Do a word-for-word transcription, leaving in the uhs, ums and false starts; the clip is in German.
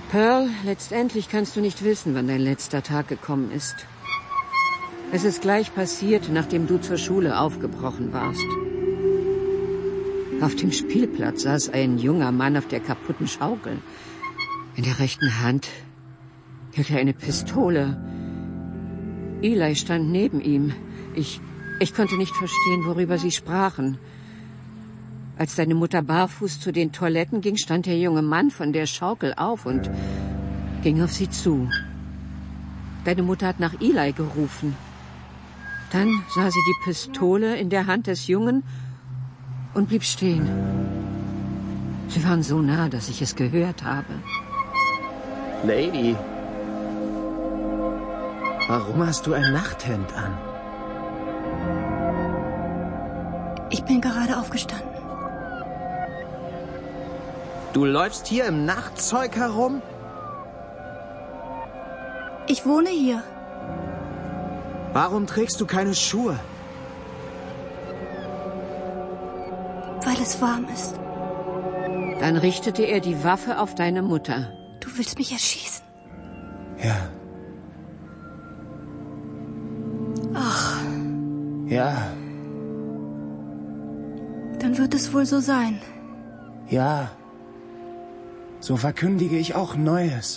Pearl, letztendlich kannst du nicht wissen, wann dein letzter Tag gekommen ist. Es ist gleich passiert, nachdem du zur Schule aufgebrochen warst. Auf dem Spielplatz saß ein junger Mann auf der kaputten Schaukel. In der rechten Hand hielt er eine Pistole. Eli stand neben ihm. Ich, ich konnte nicht verstehen, worüber sie sprachen. Als deine Mutter barfuß zu den Toiletten ging, stand der junge Mann von der Schaukel auf und ging auf sie zu. Deine Mutter hat nach Eli gerufen. Dann sah sie die Pistole in der Hand des Jungen und blieb stehen. Sie waren so nah, dass ich es gehört habe. Lady, warum hast du ein Nachthemd an? Ich bin gerade aufgestanden. Du läufst hier im Nachtzeug herum? Ich wohne hier. Warum trägst du keine Schuhe? Weil es warm ist. Dann richtete er die Waffe auf deine Mutter. Du willst mich erschießen? Ja. Ach. Ja. Dann wird es wohl so sein. Ja. So verkündige ich auch Neues.